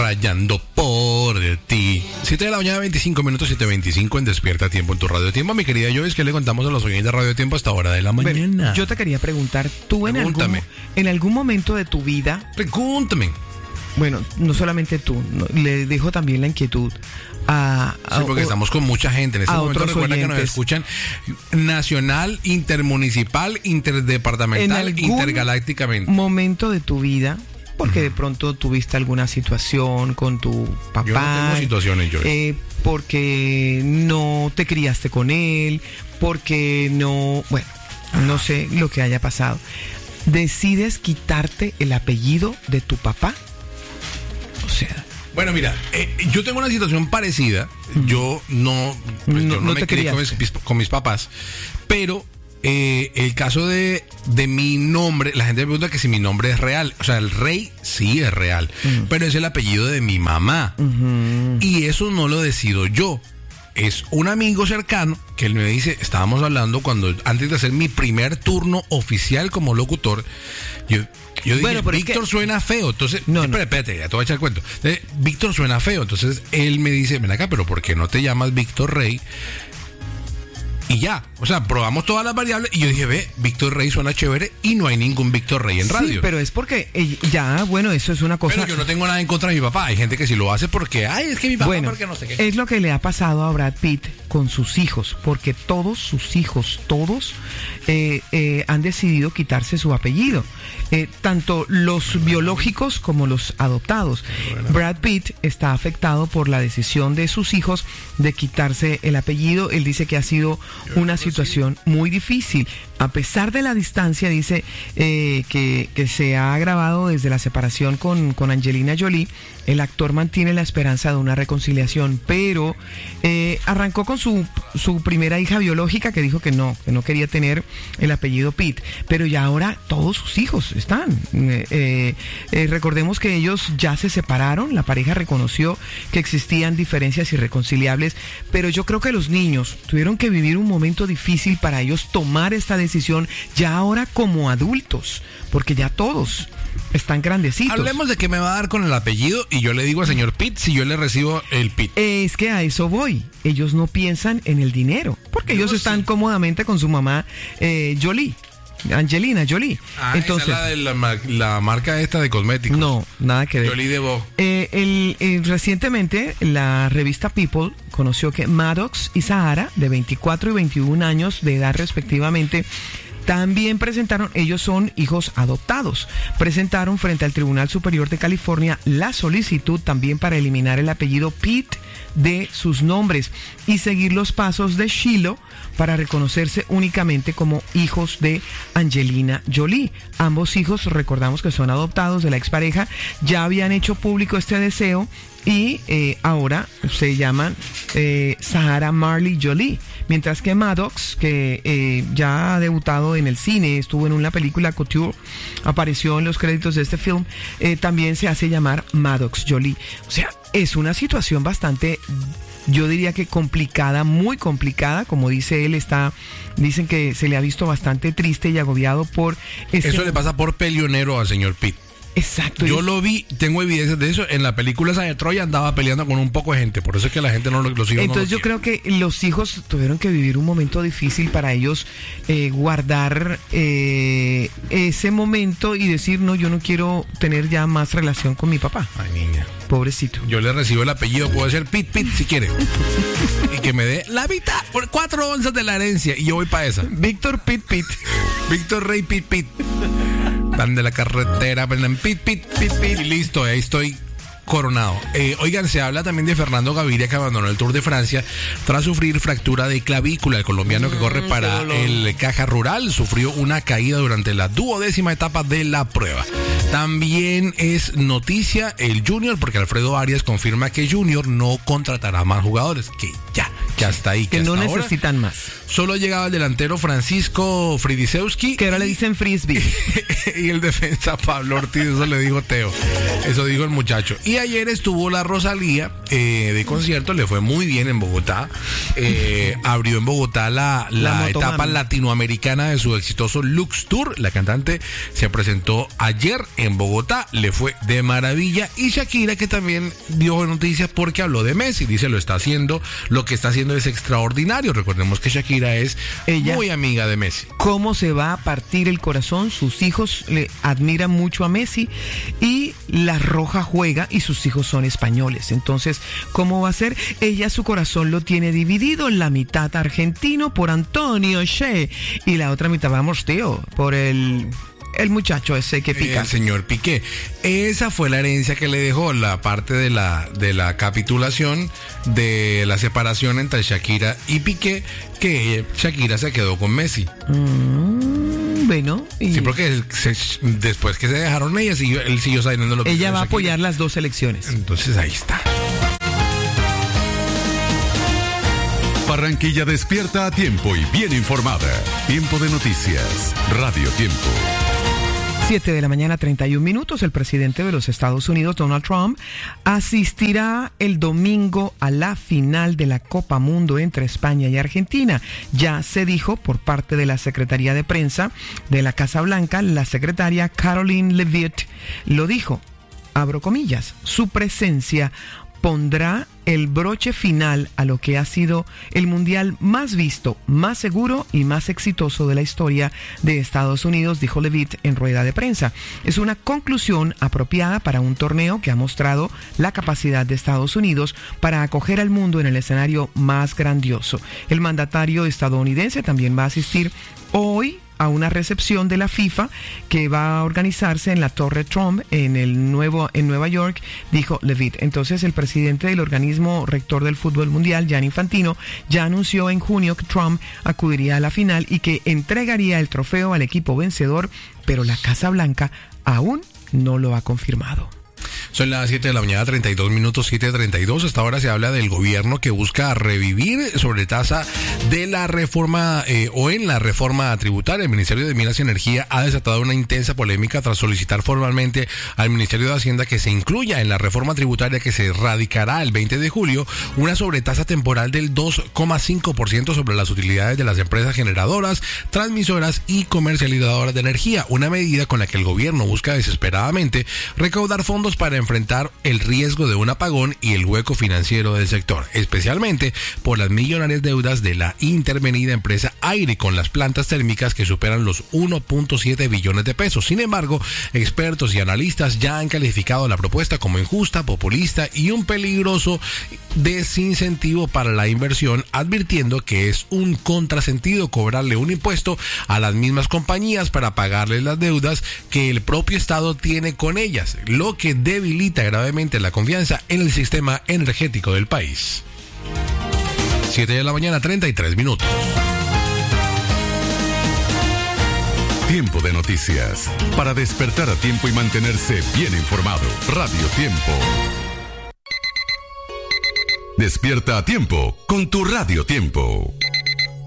rayando por ti. 7 de la mañana, 25 minutos, 7:25 en Despierta Tiempo en tu Radio Tiempo. Mi querida Joyce, ¿qué le contamos a los oyentes de Radio Tiempo a esta hora de la mañana? Bueno, yo te quería preguntar, ¿tú en algún momento de tu vida... Pregúntame. Bueno, no solamente tú, le dejo también la inquietud a sí, porque estamos con mucha gente en este momento. Recuerda oyentes. Que nos escuchan nacional, intermunicipal, interdepartamental, intergalácticamente. Momento de tu vida, porque de pronto tuviste alguna situación con tu papá. Yo no tengo situaciones, yo. Porque no te criaste con él, porque no sé lo que haya pasado. ¿Decides quitarte el apellido de tu papá? O sea... Bueno, mira, yo tengo una situación parecida. Yo no me crié con mis papás, pero el caso de mi nombre, la gente me pregunta que si mi nombre es real. O sea, el Rey sí es real, pero es el apellido de mi mamá. Y eso no lo decido yo. Es un amigo cercano que él me dice, estábamos hablando antes de hacer mi primer turno oficial como locutor, yo dije, Víctor suena feo, entonces, espérate, ya te voy a echar el cuento. Víctor suena feo, entonces él me dice, ven acá, pero ¿por qué no te llamas Víctor Rey? Y ya, o sea, probamos todas las variables y yo dije, Víctor Rey suena chévere y no hay ningún Víctor Rey en radio. Sí, pero es porque eso es una cosa... Pero yo no tengo nada en contra de mi papá. Hay gente que sí lo hace porque, es que mi papá, porque no sé qué. Es lo que le ha pasado a Brad Pitt con sus hijos, porque todos sus hijos, han decidido quitarse su apellido. Tanto los biológicos como los adoptados. Bueno. Brad Pitt está afectado por la decisión de sus hijos de quitarse el apellido. Él dice que ha sido una situación muy difícil. A pesar de la distancia, dice que se ha agravado desde la separación con Angelina Jolie. El actor mantiene la esperanza de una reconciliación, pero arrancó con su primera hija biológica que dijo que no quería tener el apellido Pitt, pero ya ahora todos sus hijos están. Recordemos que ellos ya se separaron, la pareja reconoció que existían diferencias irreconciliables, pero yo creo que los niños tuvieron que vivir un momento difícil para ellos tomar esta decisión ya ahora como adultos, porque ya todos están grandecitos. Hablemos de que me va a dar con el apellido y yo le digo al señor Pitt si yo le recibo el Pitt. Es que a eso voy. Ellos no piensan en el dinero, porque ellos están cómodamente con su mamá Jolie. Angelina Jolie. Entonces, esa es la marca esta de cosméticos. No, nada que ver. Jolie de Bo. Recientemente la revista People conoció que Maddox y Sahara, de 24 y 21 años de edad respectivamente, también ellos son hijos adoptados. Presentaron frente al Tribunal Superior de California la solicitud también para eliminar el apellido Pitt de sus nombres y seguir los pasos de Shiloh para reconocerse únicamente como hijos de Angelina Jolie. Ambos hijos, recordamos que son adoptados de la expareja, ya habían hecho público este deseo y ahora se llaman Sahara Marley Jolie, mientras que Maddox, que ya ha debutado en el cine, estuvo en una película Couture, apareció en los créditos de este film, también se hace llamar Maddox Jolie. O sea, es una situación bastante, yo diría que complicada, muy complicada, como dice él, dicen que se le ha visto bastante triste y agobiado por... Eso le pasa por peleonero al señor Pitt. Exacto. Yo lo vi, tengo evidencias de eso. En la película esa de Troya andaba peleando con un poco de gente. Por eso es que la gente los hijos Entonces yo creo que los hijos tuvieron que vivir un momento difícil para ellos guardar ese momento y decir, no, yo no quiero tener ya más relación con mi papá. Ay, niña. Pobrecito. Yo le recibo el apellido, puede ser Pitt si quiere. Y que me dé la mitad, por 4 onzas de la herencia. Y yo voy para esa. Víctor Pitt. Víctor Rey Pitt. Van de la carretera, Pitt. Y listo, ahí estoy coronado. Oigan, se habla también de Fernando Gaviria, que abandonó el Tour de Francia tras sufrir fractura de clavícula. El colombiano que corre para el Caja Rural sufrió una caída durante la 12ª etapa de la prueba. También es noticia el Junior, porque Alfredo Arias confirma que Junior no contratará más jugadores, que hasta ahí. Que no necesitan más. Solo llegaba el delantero Francisco Fridisewski. Que ahora le dicen Frisbee. Y el defensa Pablo Ortiz, eso le dijo Teo. Eso dijo el muchacho. Y ayer estuvo la Rosalía de concierto, le fue muy bien en Bogotá. Abrió en Bogotá la etapa latinoamericana de su exitoso Lux Tour. La cantante se presentó ayer en Bogotá, le fue de maravilla. Y Shakira, que también dio noticias porque habló de Messi. Dice, lo que está haciendo es extraordinario. Recordemos que Shakira es muy amiga de Messi. ¿Cómo se va a partir el corazón? Sus hijos le admiran mucho a Messi y la Roja juega y sus hijos son españoles. Entonces, ¿cómo va a ser? Ella su corazón lo tiene dividido, la mitad argentino por Antonio Che y la otra mitad, vamos tío, por el muchacho ese que pica. El señor Piqué. Esa fue la herencia que le dejó la parte de la capitulación de la separación entre Shakira y Piqué, que Shakira se quedó con Messi. Bueno. Sí, porque después que se dejaron él siguió saliendo lo que ella va a apoyar las dos elecciones. Entonces ahí está. Barranquilla despierta a tiempo y bien informada. Tiempo de noticias. Radio Tiempo. 7:31 a.m. El presidente de los Estados Unidos, Donald Trump, asistirá el domingo a la final de la Copa Mundo entre España y Argentina. Ya se dijo por parte de la Secretaría de Prensa de la Casa Blanca, la secretaria Caroline Leavitt lo dijo, abro comillas, su presencia pondrá el broche final a lo que ha sido el mundial más visto, más seguro y más exitoso de la historia de Estados Unidos, dijo Leavitt en rueda de prensa. Es una conclusión apropiada para un torneo que ha mostrado la capacidad de Estados Unidos para acoger al mundo en el escenario más grandioso. El mandatario estadounidense también va a asistir hoy a una recepción de la FIFA que va a organizarse en la Torre Trump en Nueva York, dijo Leavitt. Entonces, el presidente del organismo rector del fútbol mundial, Gianni Infantino, ya anunció en junio que Trump acudiría a la final y que entregaría el trofeo al equipo vencedor, pero la Casa Blanca aún no lo ha confirmado. Son las 7:32 a.m, 7:32. Hasta ahora se habla del gobierno que busca revivir sobre tasa de la reforma en la reforma tributaria. El Ministerio de Minas y Energía ha desatado una intensa polémica tras solicitar formalmente al Ministerio de Hacienda que se incluya en la reforma tributaria que se radicará el 20 de julio una sobretasa temporal del 2,5% sobre las utilidades de las empresas generadoras, transmisoras y comercializadoras de energía. Una medida con la que el gobierno busca desesperadamente recaudar fondos para enfrentar el riesgo de un apagón y el hueco financiero del sector, especialmente por las millonarias deudas de la intervenida empresa Aire con las plantas térmicas que superan los 1.7 billones de pesos. Sin embargo, expertos y analistas ya han calificado la propuesta como injusta, populista y un peligroso desincentivo para la inversión, advirtiendo que es un contrasentido cobrarle un impuesto a las mismas compañías para pagarles las deudas que el propio Estado tiene con ellas, lo que debilita gravemente la confianza en el sistema energético del país. 7:33 a.m. Tiempo de noticias. Para despertar a tiempo y mantenerse bien informado. Radio Tiempo. Despierta a tiempo con tu Radio Tiempo.